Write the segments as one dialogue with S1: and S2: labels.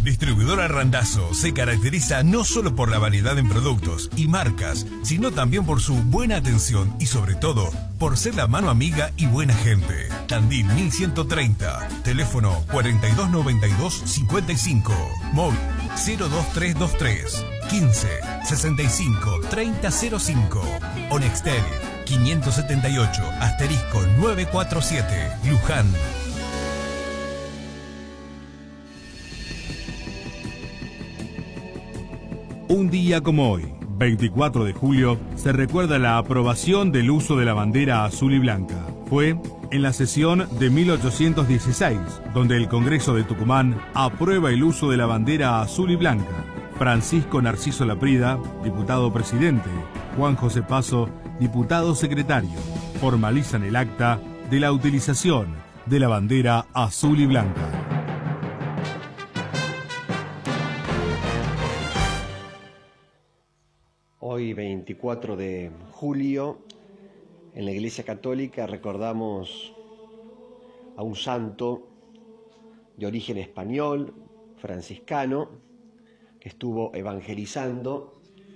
S1: Distribuidora Randazzo se caracteriza no solo por la variedad en productos y marcas, sino también por su buena atención y sobre todo por ser la mano amiga y buena gente. Tandil 1130, teléfono 4292-55, móvil 02323 15 65 3005, Onextel 578 asterisco 947, Luján.
S2: Un día como hoy, 24 de julio, se recuerda la aprobación del uso de la bandera azul y blanca. Fue en la sesión de 1816, donde el Congreso de Tucumán aprueba el uso de la bandera azul y blanca. Francisco Narciso Laprida, diputado presidente, Juan José Paso, diputado secretario, formalizan el acta de la utilización de la bandera azul y blanca.
S3: Hoy, 24 de julio, en la Iglesia Católica recordamos a un santo de origen español, franciscano, que estuvo evangelizando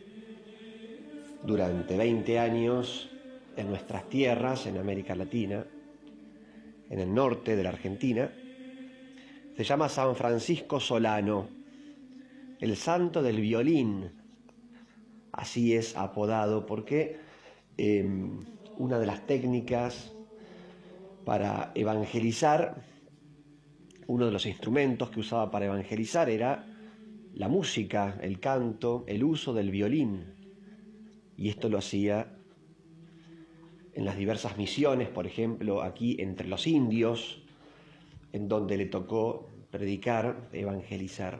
S3: durante 20 años en nuestras tierras, en América Latina, en el norte de la Argentina. Se llama San Francisco Solano, el santo del violín. Así es apodado porque una de las técnicas para evangelizar, uno de los instrumentos que usaba para evangelizar era la música, el canto, el uso del violín. Y esto lo hacía en las diversas misiones, por ejemplo, aquí entre los indios, en donde le tocó predicar, evangelizar.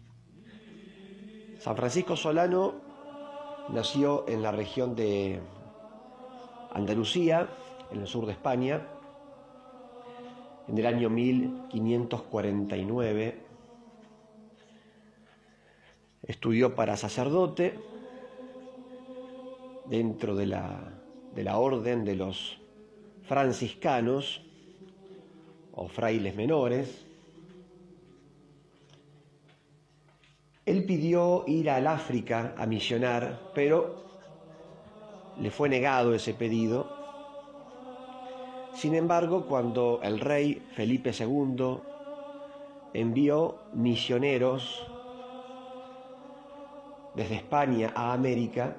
S3: San Francisco Solano nació en la región de Andalucía, en el sur de España, en el año 1549. Estudió para sacerdote dentro de la orden de los franciscanos o frailes menores. Él pidió ir al África a misionar, pero le fue negado ese pedido. Sin embargo, cuando el rey Felipe II envió misioneros desde España a América,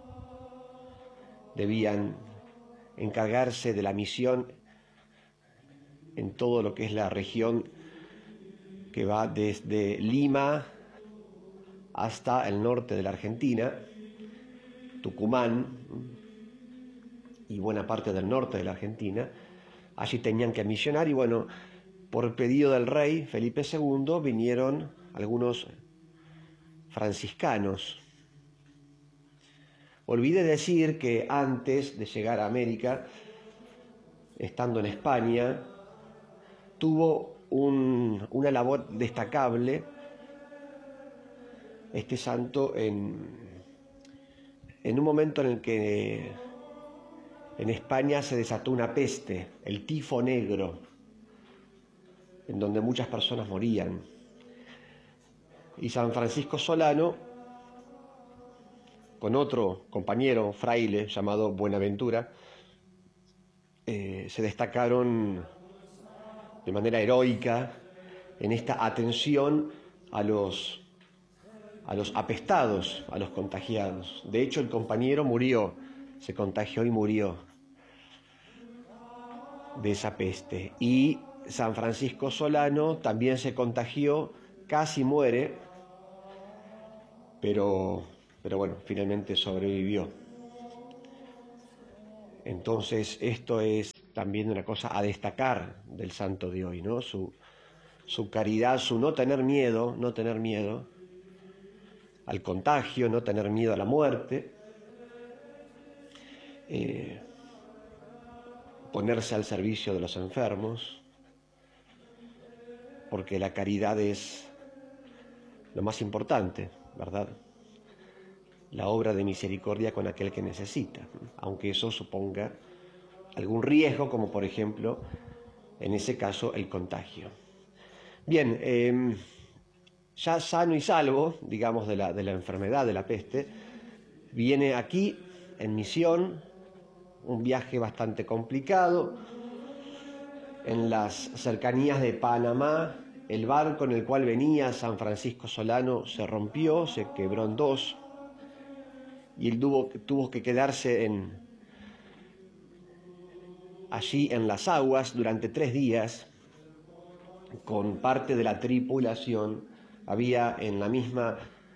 S3: debían encargarse de la misión en todo lo que es la región que va desde Lima hasta el norte de la Argentina, Tucumán y buena parte del norte de la Argentina. Allí tenían que misionar y bueno, por pedido del rey Felipe II vinieron algunos franciscanos. Olvidé decir que antes de llegar a América, estando en España, tuvo una labor destacable este santo en un momento en el que en España se desató una peste, el tifo negro, en donde muchas personas morían. Y San Francisco Solano, con otro compañero fraile llamado Buenaventura, se destacaron de manera heroica en esta atención a los apestados, a los contagiados. De hecho, el compañero murió, se contagió y murió de esa peste. Y San Francisco Solano también se contagió, casi muere, pero bueno, finalmente sobrevivió. Entonces, esto es también una cosa a destacar del santo de hoy, ¿no? Su caridad, su no tener miedo al contagio, no tener miedo a la muerte, ponerse al servicio de los enfermos, porque la caridad es lo más importante, ¿verdad? La obra de misericordia con aquel que necesita, aunque eso suponga algún riesgo, como por ejemplo, en ese caso, el contagio. Bien, ya sano y salvo, digamos, de la enfermedad, de la peste, viene aquí en misión, un viaje bastante complicado. En las cercanías de Panamá, el barco en el cual venía San Francisco Solano se rompió, se quebró en dos, y él tuvo que quedarse allí en las aguas durante 3 días con parte de la tripulación. Había en la misma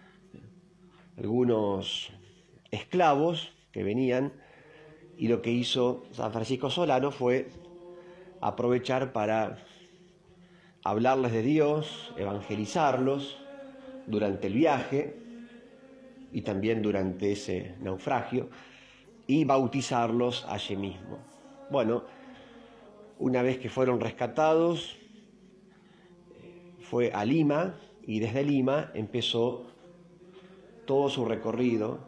S3: algunos esclavos que venían, y lo que hizo San Francisco Solano fue aprovechar para hablarles de Dios, evangelizarlos durante el viaje y también durante ese naufragio, y bautizarlos allí mismo. Bueno, una vez que fueron rescatados, fue a Lima, y desde Lima empezó todo su recorrido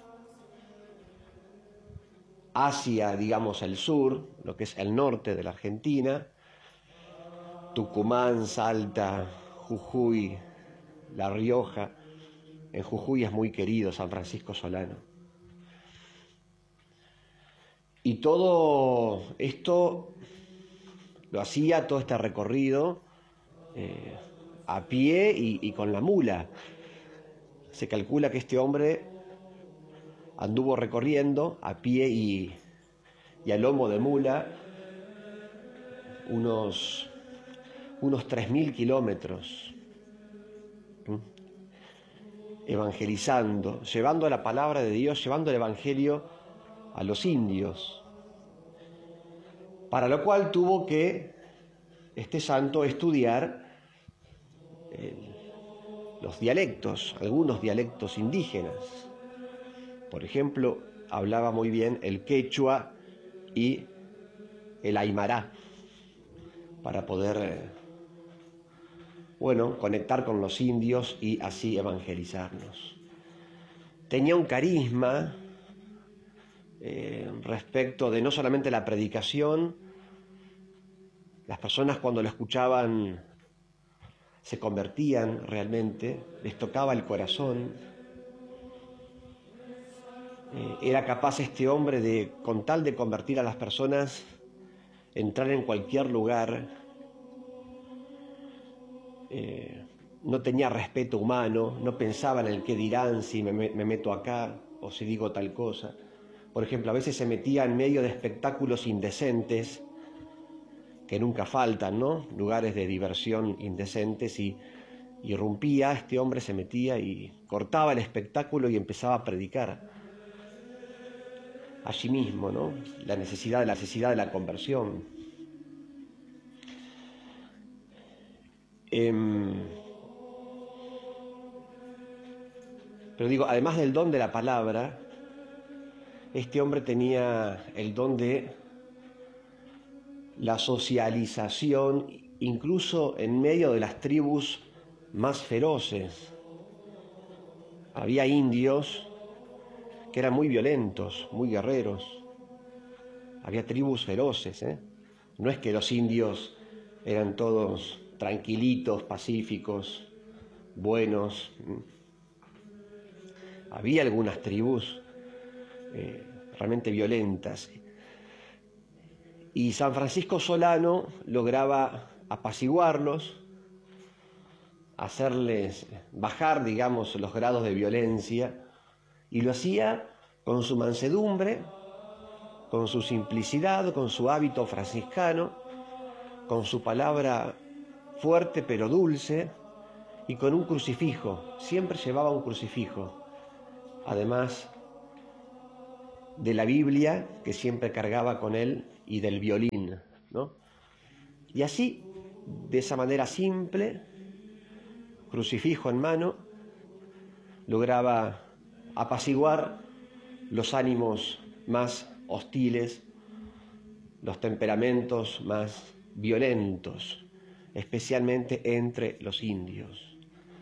S3: hacia, digamos, el sur, lo que es el norte de la Argentina, Tucumán, Salta, Jujuy, La Rioja. En Jujuy es muy querido San Francisco Solano. Y todo esto lo hacía, todo este recorrido, a pie y con la mula. Se calcula que este hombre anduvo recorriendo a pie y a lomo de mula unos 3.000 kilómetros, evangelizando, llevando la palabra de Dios, llevando el evangelio a los indios, para lo cual tuvo que este santo estudiar los dialectos, algunos dialectos indígenas. Por ejemplo, hablaba muy bien el quechua y el aymara, para poder, conectar con los indios y así evangelizarnos. Tenía un carisma respecto de no solamente la predicación. Las personas cuando lo escuchaban se convertían realmente, les tocaba el corazón. Era capaz este hombre de, con tal de convertir a las personas, entrar en cualquier lugar. No tenía respeto humano, no pensaba en el qué dirán si me meto acá o si digo tal cosa. Por ejemplo, a veces se metía en medio de espectáculos indecentes, que nunca faltan, ¿no? Lugares de diversión indecentes, y irrumpía, este hombre se metía y cortaba el espectáculo y empezaba a predicar allí mismo, ¿no? La necesidad de la conversión. Pero digo, además del don de la palabra, este hombre tenía el don de la socialización, incluso en medio de las tribus más feroces. Había indios que eran muy violentos, muy guerreros. Había tribus feroces, ¿eh? No es que los indios eran todos tranquilitos, pacíficos, buenos. Había algunas tribus realmente violentas. Y San Francisco Solano lograba apaciguarlos, hacerles bajar, digamos, los grados de violencia, y lo hacía con su mansedumbre, con su simplicidad, con su hábito franciscano, con su palabra fuerte pero dulce, y con un crucifijo. Siempre llevaba un crucifijo, además de la Biblia que siempre cargaba con él y del violín, ¿no? Y así, de esa manera simple, crucifijo en mano, lograba apaciguar los ánimos más hostiles, los temperamentos más violentos, especialmente entre los indios.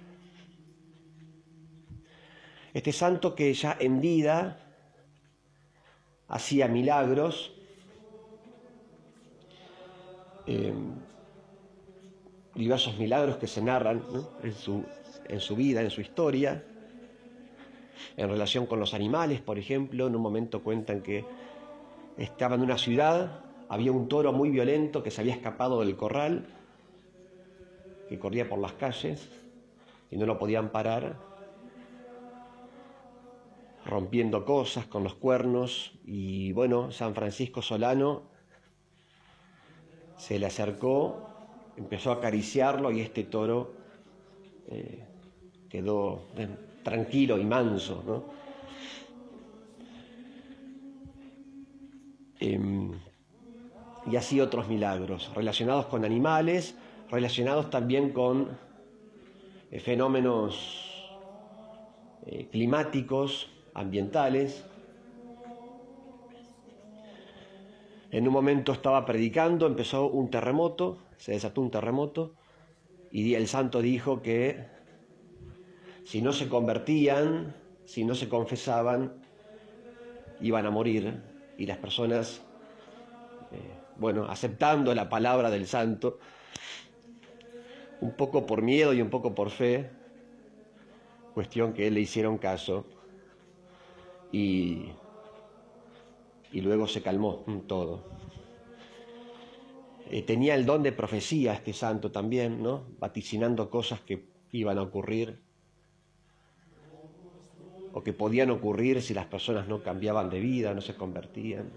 S3: Este santo, que ya en vida hacía milagros, diversos milagros que se narran, ¿no?, en su vida, en su historia, en relación con los animales, por ejemplo. En un momento cuentan que estaban en una ciudad, había un toro muy violento que se había escapado del corral, que corría por las calles y no lo podían parar, rompiendo cosas con los cuernos. Y bueno, San Francisco Solano se le acercó, empezó a acariciarlo y este toro quedó tranquilo y manso, ¿no? Y así otros milagros relacionados con animales, relacionados también con fenómenos climáticos, ambientales. En un momento estaba predicando, empezó un terremoto, se desató un terremoto, y el santo dijo que si no se convertían, si no se confesaban, iban a morir. Y las personas, aceptando la palabra del santo, un poco por miedo y un poco por fe, cuestión que le hicieron caso, y luego se calmó todo. Tenía el don de profecía este santo también, ¿no?, vaticinando cosas que iban a ocurrir o que podían ocurrir si las personas no cambiaban de vida, no se convertían.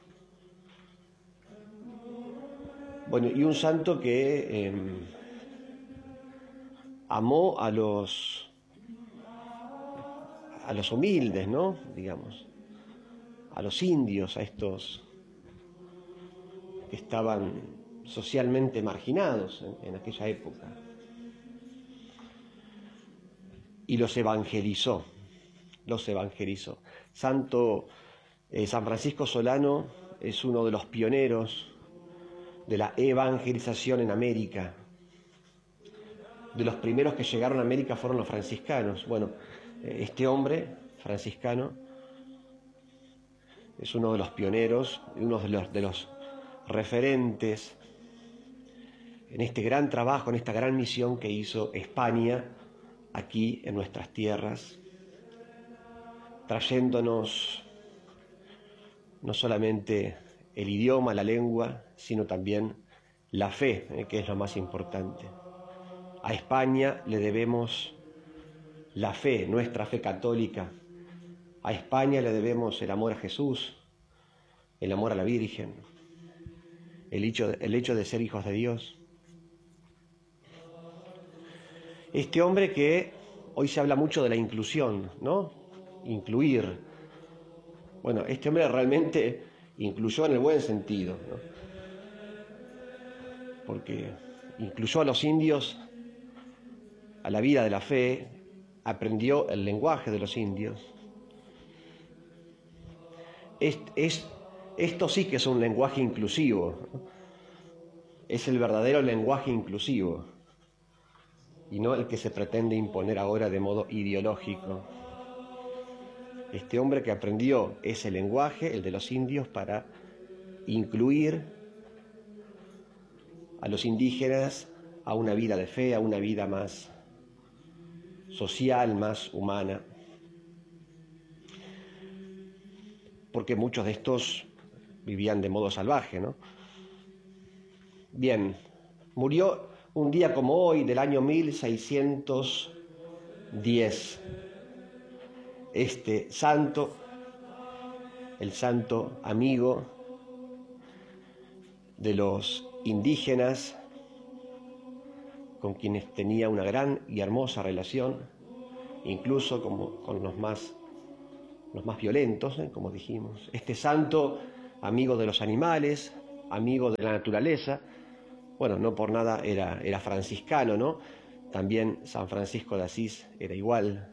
S3: Bueno, y un santo que amó a los humildes, ¿no?, digamos, a los indios, a estos que estaban socialmente marginados en aquella época, y los evangelizó. San Francisco Solano es uno de los pioneros de la evangelización en América. De los primeros que llegaron a América fueron los franciscanos. Bueno, este hombre franciscano es uno de los pioneros, uno de los referentes en este gran trabajo, en esta gran misión que hizo España aquí en nuestras tierras, trayéndonos no solamente el idioma, la lengua, sino también la fe, que es lo más importante. A España le debemos la fe, nuestra fe católica. A España le debemos el amor a Jesús, el amor a la Virgen, el hecho de ser hijos de Dios. Este hombre que hoy se habla mucho de la inclusión, ¿no?, incluir. Bueno, este hombre realmente incluyó en el buen sentido, ¿no?, porque incluyó a los indios a la vida de la fe, aprendió el lenguaje de los indios. Esto sí que es un lenguaje inclusivo, ¿no?, es el verdadero lenguaje inclusivo, y no el que se pretende imponer ahora de modo ideológico. Este hombre que aprendió ese lenguaje, el de los indios, para incluir a los indígenas a una vida de fe, a una vida más social, más humana. Porque muchos de estos vivían de modo salvaje, ¿no? Bien, murió un día como hoy, del año 1610. Este santo, el santo amigo de los indígenas, con quienes tenía una gran y hermosa relación, incluso con los más violentos, como dijimos. Este santo, amigo de los animales, amigo de la naturaleza. Bueno, no por nada era franciscano, ¿no? También San Francisco de Asís era igual.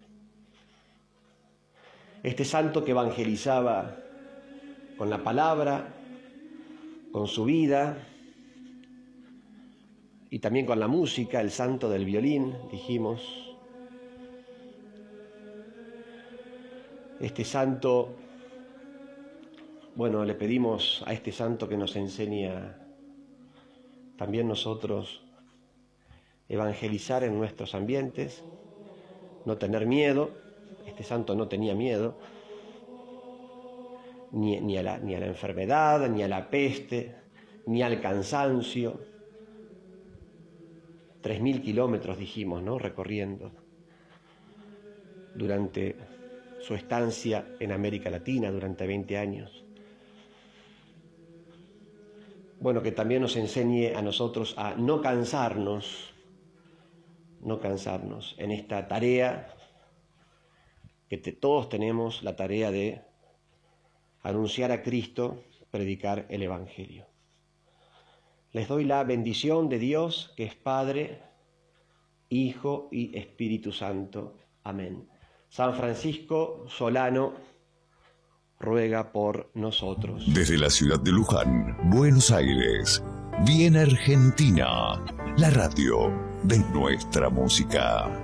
S3: Este santo que evangelizaba con la palabra, con su vida y también con la música, el santo del violín, dijimos. Este santo, bueno, le pedimos a este santo que nos enseñe también nosotros evangelizar en nuestros ambientes, no tener miedo. Este santo no tenía miedo, ni a la enfermedad, ni a la peste, ni al cansancio. 3.000 kilómetros, dijimos, ¿no?, recorriendo durante su estancia en América Latina, durante 20 años. Bueno, que también nos enseñe a nosotros a no cansarnos en esta tarea, que todos tenemos la tarea de anunciar a Cristo, predicar el Evangelio. Les doy la bendición de Dios, que es Padre, Hijo y Espíritu Santo. Amén. San Francisco Solano ruega por nosotros.
S4: Desde la ciudad de Luján, Buenos Aires, viene Argentina, la radio de nuestra música.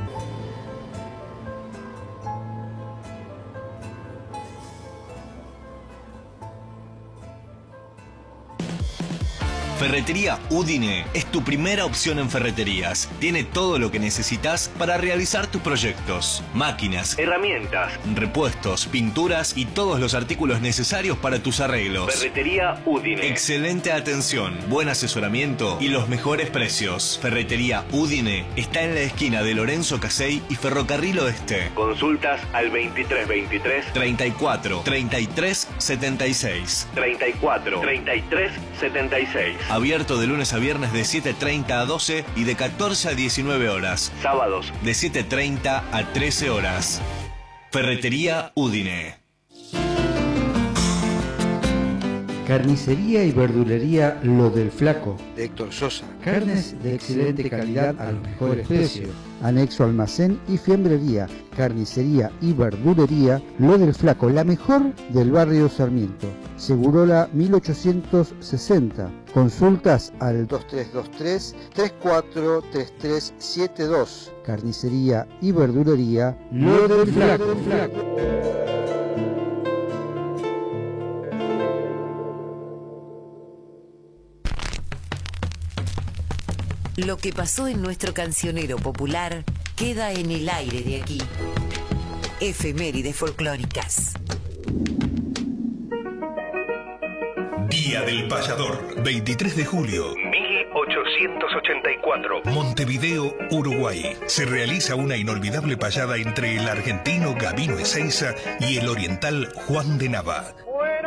S5: Ferretería Udine es tu primera opción en ferreterías. Tiene todo lo que necesitas para realizar tus proyectos. Máquinas, herramientas, repuestos, pinturas y todos los artículos necesarios para tus arreglos. Ferretería Udine. Excelente atención, buen asesoramiento y los mejores precios. Ferretería Udine está en la esquina de Lorenzo Casey y Ferrocarril Oeste. Consultas al 2323 34 33 76. 34 33 76. Abierto de lunes a viernes de 7:30 a 12 y de 14 a 19 horas. Sábados de 7:30 a 13 horas. Ferretería Udine.
S6: Carnicería y verdulería Lo del Flaco,
S7: de Héctor Sosa.
S6: Carnes de excelente calidad a los mejores precios. Anexo almacén y fiambrería. Carnicería y verdulería Lo del Flaco, la mejor del barrio Sarmiento. Segurola 1860. Consultas al 2323-343372. Carnicería y verdulería Lo del Flaco.
S8: Lo que pasó en nuestro cancionero popular queda en el aire de aquí. Efemérides folclóricas.
S1: Día del Payador, 23 de julio. 1884. Montevideo, Uruguay. Se realiza una inolvidable payada entre el argentino Gabino Ezeiza y el oriental Juan de Nava.